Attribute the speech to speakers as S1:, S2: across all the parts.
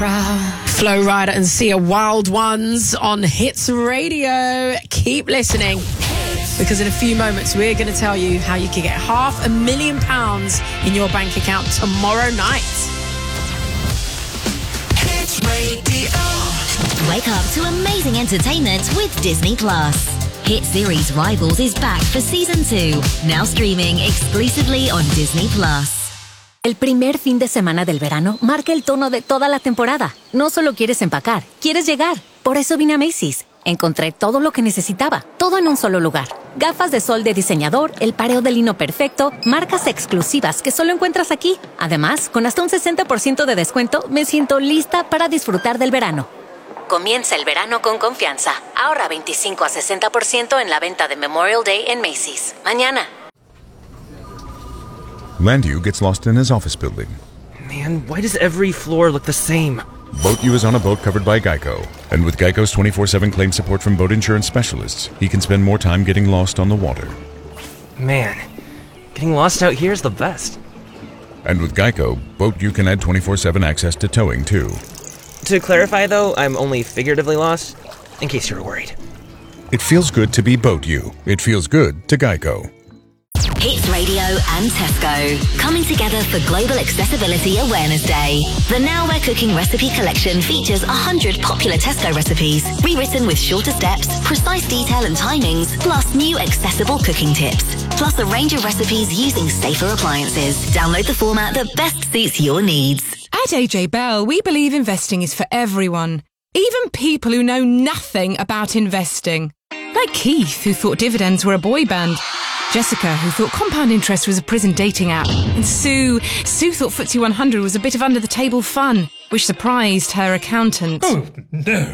S1: Flo Rida and Sia Wild Ones on Hits Radio. Keep listening, because in a few moments we're going to tell you how you can get £500,000 in your bank account tomorrow night.
S2: Hits Radio.
S3: Wake up to amazing entertainment with Disney Plus. Hit series Rivals is back for Season 2, now streaming exclusively on Disney Plus.
S4: El primer fin de semana del verano marca el tono de toda la temporada. No solo quieres empacar, quieres llegar. Por eso vine a Macy's. Encontré todo lo que necesitaba, todo en un solo lugar. Gafas de sol de diseñador, el pareo de lino perfecto, marcas exclusivas que solo encuentras aquí. Además, con hasta un 60% de descuento, me siento lista para disfrutar del verano. Comienza el verano con confianza. Ahorra 25 a 60% en la venta de Memorial Day en Macy's. Mañana.
S5: Landu gets lost in his office building.
S6: Man, why does every floor look the same?
S5: Boat U is on a boat covered by Geico. And with Geico's 24/7 claim support from boat insurance specialists, he can spend more time getting lost on the water.
S6: Man, getting lost out here is the best.
S5: And with Geico, Boat U can add 24/7 access to towing, too.
S6: To clarify, though, I'm only figuratively lost, in case you were worried.
S5: It feels good to be Boat U. It feels good to Geico.
S3: Hits Radio and Tesco, coming together for Global Accessibility Awareness Day. The Nowwhere Cooking Recipe Collection features 100 popular Tesco recipes, rewritten with shorter steps, precise detail and timings, plus new accessible cooking tips, plus a range of recipes using safer appliances. Download the format that best suits your needs.
S7: At AJ Bell, we believe investing is for everyone, even people who know nothing about investing. Like Keith, who thought dividends were a boy band. Jessica, who thought compound interest was a prison dating app. And Sue thought FTSE 100 was a bit of under-the-table fun, which surprised her accountant.
S2: Oh, no.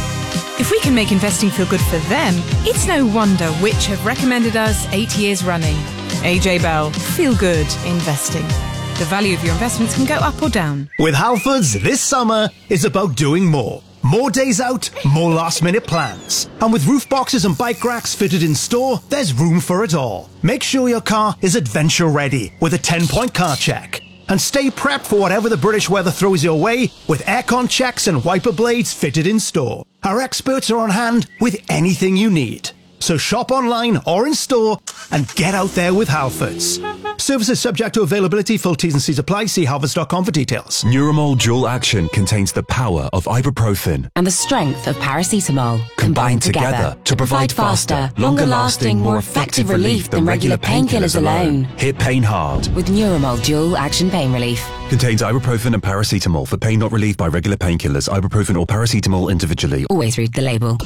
S7: If we can make investing feel good for them, it's no wonder Which have recommended us 8 years running. AJ Bell, feel good investing. The value of your investments can go up or down.
S8: With Halfords, this summer is about doing more. More days out, more last-minute plans. And with roof boxes and bike racks fitted in store, there's room for it all. Make sure your car is adventure-ready with a 10-point car check. And stay prepped for whatever the British weather throws your way with aircon checks and wiper blades fitted in store. Our experts are on hand with anything you need. So shop online or in store and get out there with Halfords. Services subject to availability. Full T's and C's apply. See halfords.com for details.
S9: Nuromol Dual Action contains the power of ibuprofen
S4: And the strength of paracetamol
S9: combined together to provide faster, longer-lasting, more effective relief than regular painkillers alone. Hit pain hard
S4: with Nuromol Dual Action Pain Relief.
S9: Contains ibuprofen and paracetamol for pain not relieved by regular painkillers, ibuprofen or paracetamol individually.
S4: Always read the label.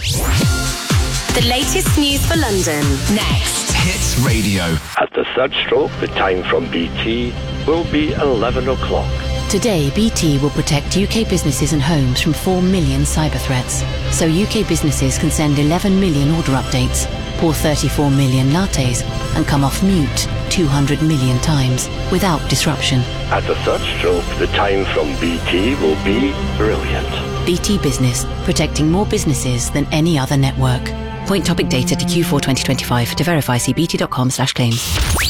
S3: The latest news for London, next.
S2: Hits Radio.
S10: At the third stroke, the time from BT will be 11 o'clock.
S11: Today, BT will protect UK businesses and homes from 4 million cyber threats. So UK businesses can send 11 million order updates, pour 34 million lattes, and come off mute 200 million times without disruption.
S10: At the third stroke, the time from BT will be brilliant.
S11: BT Business, protecting more businesses than any other network. Point topic data to Q4 2025. To verify, see bt.com/claims.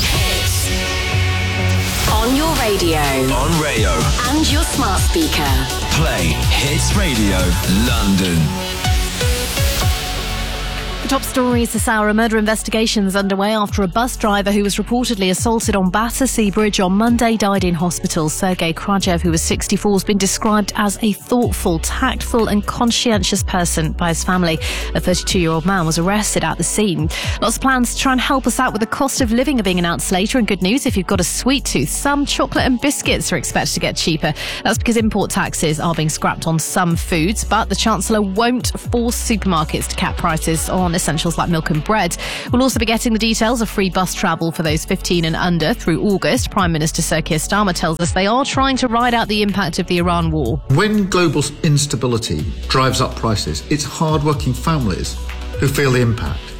S3: On your radio.
S2: On Rayo.
S3: And your smart speaker.
S2: Play Hits Radio London.
S12: Top stories this hour. A murder investigation is underway after a bus driver who was reportedly assaulted on Battersea Bridge on Monday died in hospital. Sergei Krajev, who was 64, has been described as a thoughtful, tactful and conscientious person by his family. A 32-year-old man was arrested at the scene. Lots of plans to try and help us out with the cost of living are being announced later. And good news, if you've got a sweet tooth, some chocolate and biscuits are expected to get cheaper. That's because import taxes are being scrapped on some foods, but the Chancellor won't force supermarkets to cap prices on essentials like milk and bread. We'll also be getting the details of free bus travel for those 15 and under through August. Prime Minister Sir Keir Starmer tells us they are trying to ride out the impact of the Iran war.
S13: When global instability drives up prices, it's hard-working families who feel the impact.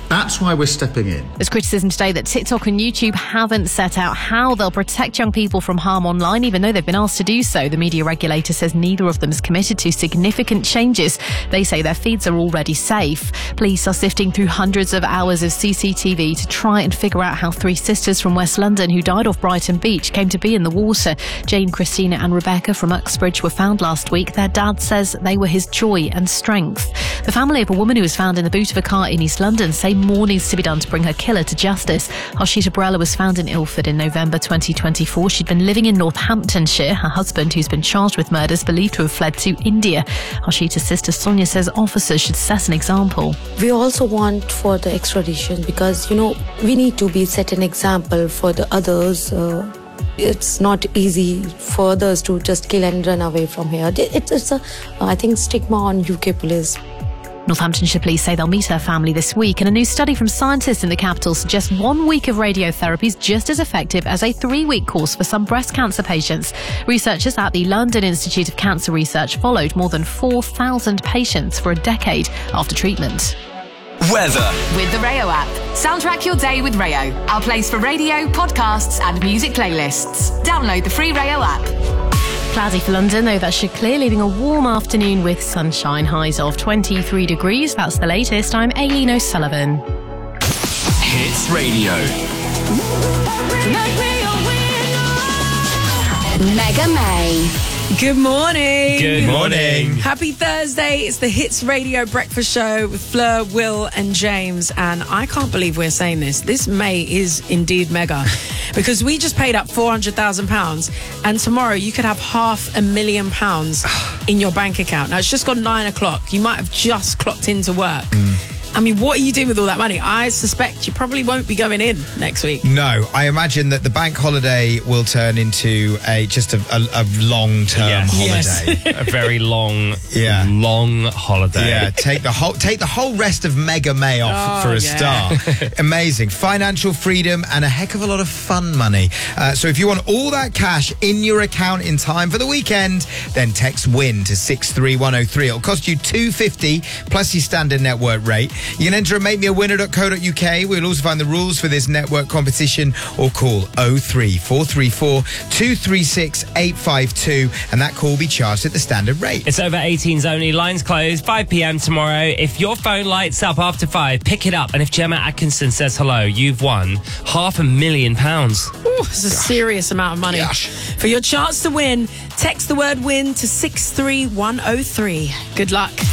S13: That's why we're stepping in.
S12: There's criticism today that TikTok and YouTube haven't set out how they'll protect young people from harm online, even though they've been asked to do so. The media regulator says neither of them is committed to significant changes. They say their feeds are already safe. Police are sifting through hundreds of hours of CCTV to try and figure out how three sisters from West London who died off Brighton Beach came to be in the water. Jane, Christina and Rebecca from Uxbridge were found last week. Their dad says they were his joy and strength. The family of a woman who was found in the boot of a car in East London say more needs to be done to bring her killer to justice. Harshita Barella was found in Ilford in November 2024. She'd been living in Northamptonshire. Her husband, who's been charged with murders, believed to have fled to India. Harshita's sister Sonia says officers should set an example.
S14: We also want for the extradition because, we need to be set an example for the others. It's not easy for others to just kill and run away from here. It's a, I think, stigma on UK police.
S12: Northamptonshire police say they'll meet her family this week, and a new study from scientists in the capital suggests 1 week of radiotherapy is just as effective as a 3-week course for some breast cancer patients. Researchers at the London Institute of Cancer Research followed more than 4,000 patients for a decade after treatment.
S2: Weather.
S15: With the Rayo app. Soundtrack your day with Rayo, our place for radio, podcasts and music playlists. Download the free Rayo app.
S12: Cloudy for London, though that should clear, leaving a warm afternoon with sunshine. Highs of 23 degrees. That's the latest. I'm Aileen O'Sullivan.
S2: Hits Radio.
S3: Mega May.
S1: Good morning.
S16: Good morning.
S1: Happy Thursday. It's the Hits Radio Breakfast Show with Fleur, Will and James. And I can't believe we're saying this. This May is indeed mega because we just paid up £400,000 and tomorrow you could have £500,000 in your bank account. Now, it's just gone 9 o'clock. You might have just clocked into work. I mean, what are you doing with all that money? I suspect you probably won't be going in next week.
S16: No, I imagine that the bank holiday will turn into a long-term holiday.
S17: Yes. A very long holiday.
S16: Yeah, take the whole rest of Mega May off for a start. Amazing. Financial freedom and a heck of a lot of fun money. So if you want all that cash in your account in time for the weekend, then text WIN to 63103. It'll cost you $2.50 plus your standard network rate. You can enter at makemeawinner.co.uk. We'll also find the rules for this network competition or call 03434 236 852 and that call will be charged at the standard rate.
S17: It's over 18s only. Lines closed 5 p.m. tomorrow. If your phone lights up after 5, pick it up. And if Gemma Atkinson says hello, you've won £500,000.
S1: It's a serious amount of money.
S16: Gosh.
S1: For your chance to win, text the word WIN to 63103. Good luck.